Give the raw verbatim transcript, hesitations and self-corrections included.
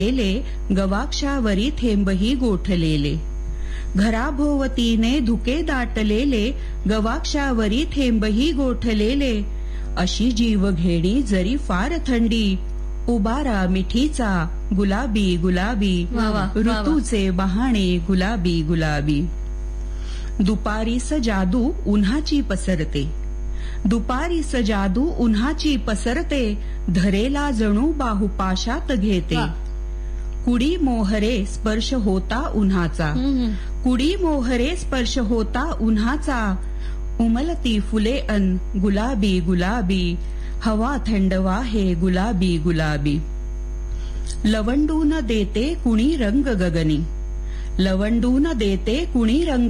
लेले गवाक्षावरी थेंबही गोठलेले. घराभोवतीने धुके दाटलेले गवाक्षावरी थेंबही गोठलेले. अशी जीवघेणी जरी फार थंडी, उबारा मिठीचा गुलाबी गुलाबी, वा वा, वा वा. ऋतूचे बहाणे गुलाबी गुलाबी. दुपारीस जादू उन्हाची पसरते, दुपारीस जादू उन्हाची पसरते. धरेला जणू बाहुपाशात घेते. वा. कुडी मोहरे स्पर्श होता उन्हाचा, हम्म. कुडी मोहरे स्पर्श होता उन्हाचा. उमलती फुले अन गुलाबी गुलाबी, हवा थंडवा हे गुलाबी गुलाबी. लवंडून देते कुणी रंग गगनी, लवंडून देते कुणी रंग